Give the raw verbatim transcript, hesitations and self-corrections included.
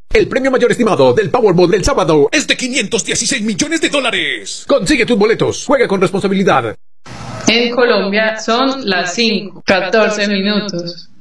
El premio mayor estimado del Powerball del sábado es de quinientos dieciséis millones de dólares. Consigue tus boletos. Juega con responsabilidad. En Colombia son las cinco, catorce minutos.